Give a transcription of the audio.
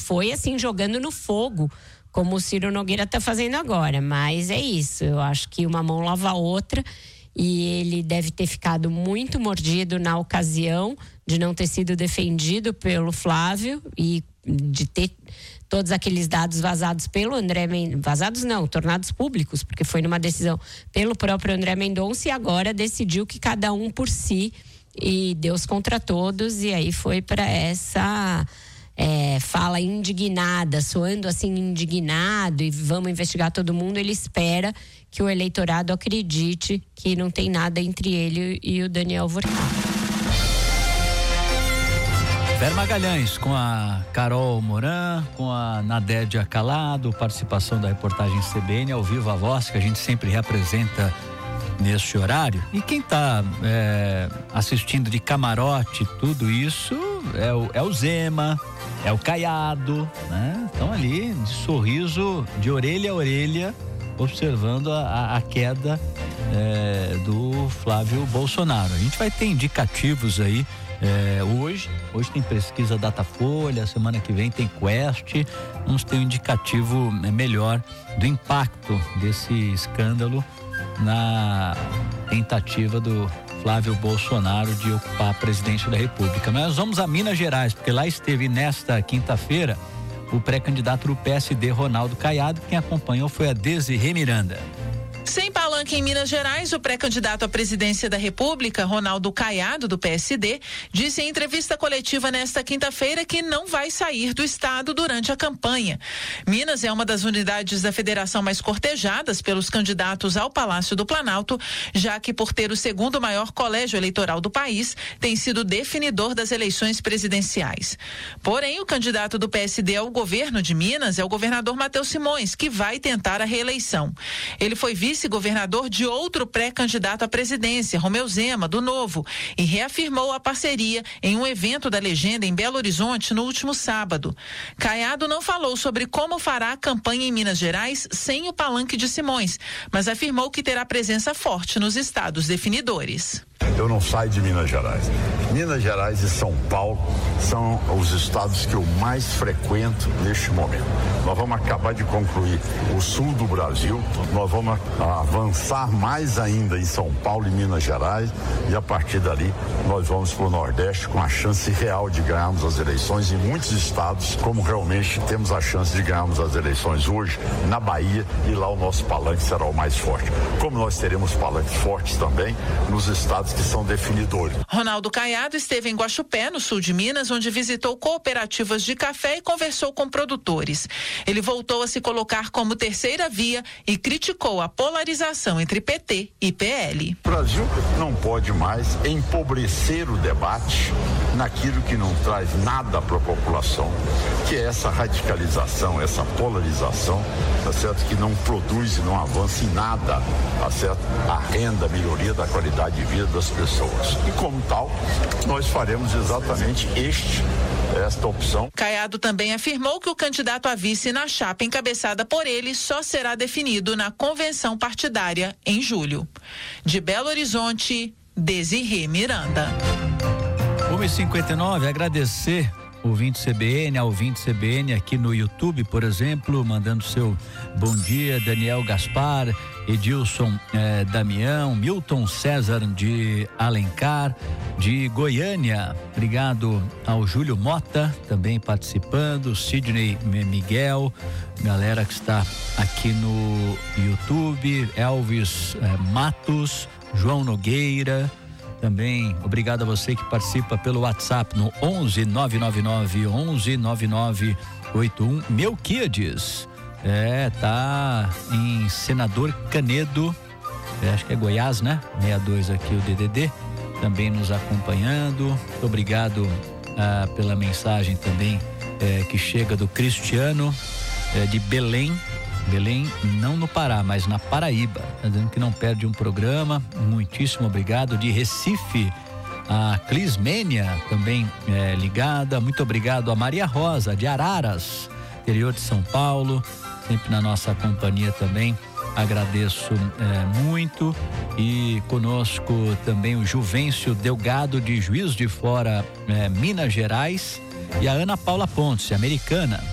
foi assim jogando no fogo, como o Ciro Nogueira está fazendo agora. Mas é isso, eu acho que uma mão lava a outra. E ele deve ter ficado muito mordido na ocasião de não ter sido defendido pelo Flávio e de ter todos aqueles dados vazados pelo André Mendonça, vazados não, tornados públicos, porque foi numa decisão pelo próprio André Mendonça, e agora decidiu que cada um por si e Deus contra todos, e aí foi para essa fala indignada, soando assim indignado, e vamos investigar todo mundo. Ele espera que o eleitorado acredite que não tem nada entre ele e o Daniel Furtado. Vera Magalhães com a Carol Moran, com a Nadédia Calado, participação da reportagem CBN ao vivo, a voz que a gente sempre representa neste horário. E quem está assistindo de camarote, tudo isso é o Zema, é o Caiado, né? Estão ali de sorriso de orelha a orelha, observando a queda do Flávio Bolsonaro. A gente vai ter indicativos aí hoje tem pesquisa Datafolha, semana que vem tem Quest. Vamos ter um indicativo melhor do impacto desse escândalo na tentativa do Flávio Bolsonaro de ocupar a presidência da República. Mas nós vamos a Minas Gerais, porque lá esteve nesta quinta-feira o pré-candidato do PSD, Ronaldo Caiado. Quem acompanhou foi a Desirê Miranda. Sem palanque em Minas Gerais, o pré-candidato à presidência da República, Ronaldo Caiado, do PSD, disse em entrevista coletiva nesta quinta-feira que não vai sair do estado durante a campanha. Minas é uma das unidades da federação mais cortejadas pelos candidatos ao Palácio do Planalto, já que, por ter o segundo maior colégio eleitoral do país, tem sido definidor das eleições presidenciais. Porém, o candidato do PSD ao governo de Minas é o governador Matheus Simões, que vai tentar a reeleição. Ele foi vice-governador de outro pré-candidato à presidência, Romeu Zema, do Novo, e reafirmou a parceria em um evento da Legenda em Belo Horizonte no último sábado. Caiado não falou sobre como fará a campanha em Minas Gerais sem o palanque de Simões, mas afirmou que terá presença forte nos estados definidores. Eu não saio de Minas Gerais. Minas Gerais e São Paulo são os estados que eu mais frequento neste momento. Nós vamos acabar de concluir o sul do Brasil, nós vamos avançar mais ainda em São Paulo e Minas Gerais, e a partir dali nós vamos para o Nordeste com a chance real de ganharmos as eleições em muitos estados, como realmente temos a chance de ganharmos as eleições hoje na Bahia, e lá o nosso palanque será o mais forte. Como nós teremos palanques fortes também nos estados que são definidores. Ronaldo Caiado esteve em Guaxupé, no sul de Minas, onde visitou cooperativas de café e conversou com produtores. Ele voltou a se colocar como terceira via e criticou a polarização entre PT e PL. O Brasil não pode mais empobrecer o debate naquilo que não traz nada para a população, que é essa radicalização, essa polarização, tá certo? Que não produz e não avança em nada, tá certo? A renda, a melhoria da qualidade de vida das pessoas. E como tal, nós faremos exatamente esta opção. Caiado também afirmou que o candidato a vice na chapa encabeçada por ele só será definido na convenção partidária em julho. De Belo Horizonte, Desirê Miranda. 1h59, agradecer ouvinte CBN aqui no YouTube, por exemplo, mandando seu bom dia, Daniel Gaspar, Edilson Damião, Milton César de Alencar, de Goiânia. Obrigado ao Júlio Mota, também participando, Sidney Miguel, galera que está aqui no YouTube, Elvis Matos, João Nogueira. Também obrigado a você que participa pelo WhatsApp no 11 999 11 9981. Melquiades tá em Senador Canedo, acho que é Goiás, né? 62 aqui o DDD, também nos acompanhando. Muito obrigado pela mensagem também que chega do Cristiano de Belém, não no Pará, mas na Paraíba, tá dizendo que não perde um programa. Muitíssimo obrigado. De Recife, a Clismênia também ligada. Muito obrigado a Maria Rosa de Araras, interior de São Paulo, sempre na nossa companhia também. Agradeço muito. E conosco também o Juvencio Delgado de Juiz de Fora, Minas Gerais, e a Ana Paula Pontes, americana.